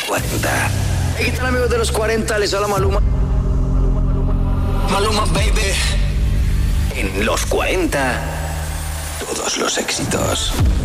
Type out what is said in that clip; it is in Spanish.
40. ¿Qué tal, amigos de los 40? Les habla Maluma. Maluma, baby. En los 40, todos los éxitos.